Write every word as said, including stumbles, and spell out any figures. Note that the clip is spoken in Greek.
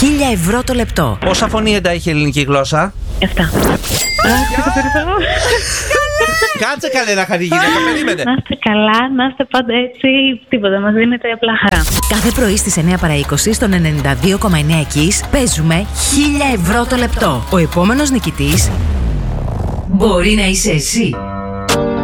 χίλια ευρώ το λεπτό. Πόσα φωνήεντα έχει η ελληνική γλώσσα? Εφτά. Κάτσε καλέ να χαρεί γυναίκα, περίμενε. Να είστε καλά, να είστε πάντα έτσι, τίποτα, μας δίνετε απλά χαρά. Κάθε πρωί στις εννιά παρά είκοσι στον ενενήντα δύο κόμμα εννιά Kiss παίζουμε χίλια ευρώ το λεπτό. Ο επόμενος νικητής μπορεί να είσαι εσύ.